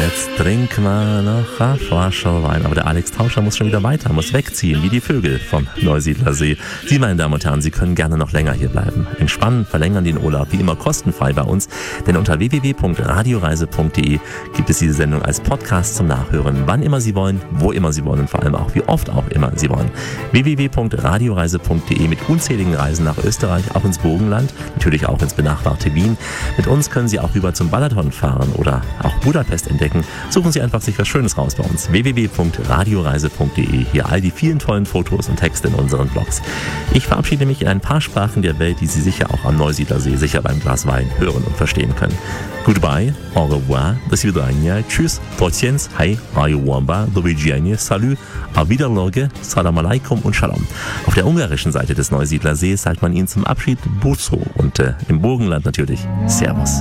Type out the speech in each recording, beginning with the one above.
jetzt trinken wir noch eine Flasche Wein. Aber der Alex Tauscher muss schon wieder weiter, muss wegziehen, wie die Vögel vom Neusiedlersee. Sie, meine Damen und Herren, Sie können gerne noch länger hier bleiben. Entspannen, verlängern den Urlaub, wie immer kostenfrei bei uns. Denn unter www.radioreise.de gibt es diese Sendung als Podcast zum Nachhören, wann immer Sie wollen, wo immer Sie wollen und vor allem auch, wie oft auch immer Sie wollen. www.radioreise.de mit unzähligen Reisen nach Österreich, auch ins Burgenland, natürlich auch ins benachbarte Wien. Mit uns können Sie auch rüber zum Balaton fahren oder auch Budapest entdecken. Suchen Sie einfach sich was Schönes raus bei uns. www.radioreise.de. Hier all die vielen tollen Fotos und Texte in unseren Blogs. Ich verabschiede mich in ein paar Sprachen der Welt, die Sie sicher auch am Neusiedlersee sicher beim Glas Wein hören und verstehen können. Goodbye, au revoir, до свидания, tschüss, potjens, hi, rayuwamba, do widzenia, salut, auf Wiederlorge, salam alaikum und shalom. Auf der ungarischen Seite des Neusiedlersees sagt man ihnen zum Abschied Buzo und im Burgenland natürlich Servus.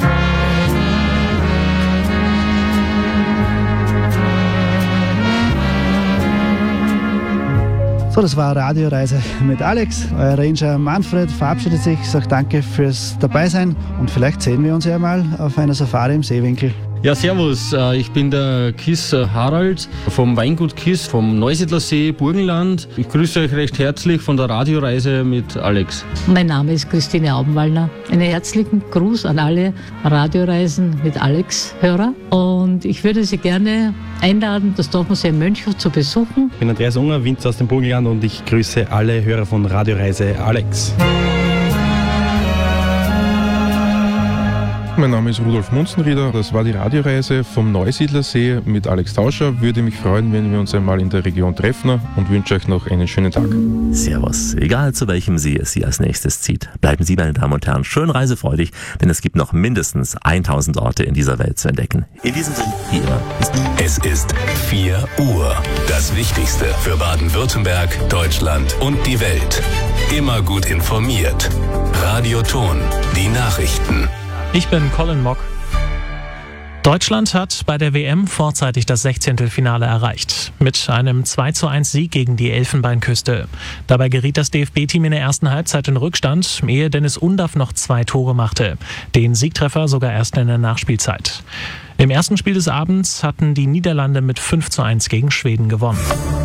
So, das war Radioreise mit Alex. Euer Ranger Manfred verabschiedet sich, sagt danke fürs Dabeisein und vielleicht sehen wir uns ja mal auf einer Safari im Seewinkel. Ja, servus, ich bin der Kiss Harald vom Weingut Kiss vom Neusiedlersee, Burgenland. Ich grüße euch recht herzlich von der Radioreise mit Alex. Mein Name ist Christine Aubenwallner. Einen herzlichen Gruß an alle Radioreisen mit Alex-Hörer. Und ich würde Sie gerne einladen, das Dorfmuseum Mönchhof zu besuchen. Ich bin Andreas Unger, Winzer aus dem Burgenland und ich grüße alle Hörer von Radioreise Alex. Mein Name ist Rudolf Munzenrieder, das war die Radioreise vom Neusiedlersee mit Alex Tauscher. Würde mich freuen, wenn wir uns einmal in der Region treffen und wünsche euch noch einen schönen Tag. Servus, egal zu welchem See es Sie als nächstes zieht. Bleiben Sie, meine Damen und Herren, schön reisefreudig, denn es gibt noch mindestens 1000 Orte in dieser Welt zu entdecken. In diesem Sinne, wie immer. Es ist 4 Uhr. Das Wichtigste für Baden-Württemberg, Deutschland und die Welt. Immer gut informiert. Radioton, die Nachrichten. Ich bin Colin Mock. Deutschland hat bei der WM vorzeitig das 16. Finale erreicht. Mit einem 2:1 Sieg gegen die Elfenbeinküste. Dabei geriet das DFB-Team in der ersten Halbzeit in Rückstand, ehe Dennis Undaff noch 2 Tore machte. Den Siegtreffer sogar erst in der Nachspielzeit. Im ersten Spiel des Abends hatten die Niederlande mit 5:1 gegen Schweden gewonnen.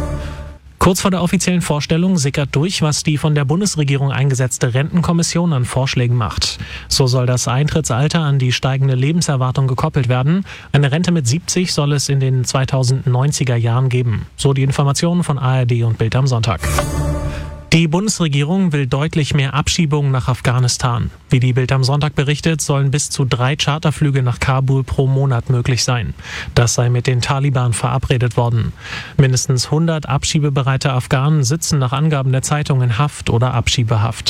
Kurz vor der offiziellen Vorstellung sickert durch, was die von der Bundesregierung eingesetzte Rentenkommission an Vorschlägen macht. So soll das Eintrittsalter an die steigende Lebenserwartung gekoppelt werden. Eine Rente mit 70 soll es in den 2090er Jahren geben. So die Informationen von ARD und Bild am Sonntag. Die Bundesregierung will deutlich mehr Abschiebungen nach Afghanistan. Wie die Bild am Sonntag berichtet, sollen bis zu 3 Charterflüge nach Kabul pro Monat möglich sein. Das sei mit den Taliban verabredet worden. Mindestens 100 abschiebebereite Afghanen sitzen nach Angaben der Zeitung in Haft oder Abschiebehaft.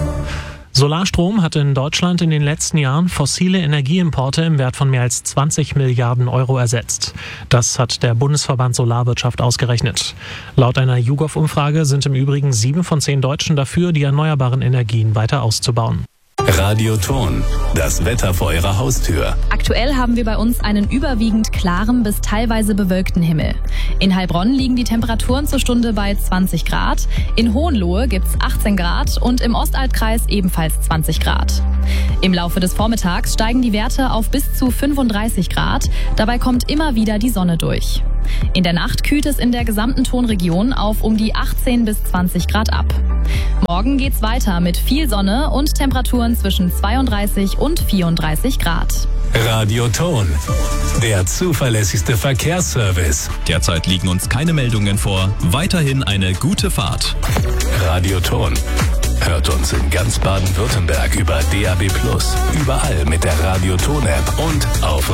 Solarstrom hat in Deutschland in den letzten Jahren fossile Energieimporte im Wert von mehr als 20 Milliarden Euro ersetzt. Das hat der Bundesverband Solarwirtschaft ausgerechnet. Laut einer YouGov-Umfrage sind im Übrigen 7 von 10 Deutschen dafür, die erneuerbaren Energien weiter auszubauen. Radioton, das Wetter vor Ihrer Haustür. Aktuell haben wir bei uns einen überwiegend klaren bis teilweise bewölkten Himmel. In Heilbronn liegen die Temperaturen zur Stunde bei 20 Grad, in Hohenlohe gibt's 18 Grad und im Ostaltkreis ebenfalls 20 Grad. Im Laufe des Vormittags steigen die Werte auf bis zu 35 Grad, dabei kommt immer wieder die Sonne durch. In der Nacht kühlt es in der gesamten Tonregion auf um die 18 bis 20 Grad ab. Morgen geht's weiter mit viel Sonne und Temperaturen zwischen 32 und 34 Grad. Radioton, der zuverlässigste Verkehrsservice. Derzeit liegen uns keine Meldungen vor. Weiterhin eine gute Fahrt. Radioton. Hört uns in ganz Baden-Württemberg über DAB+, überall mit der Radioton-App und auf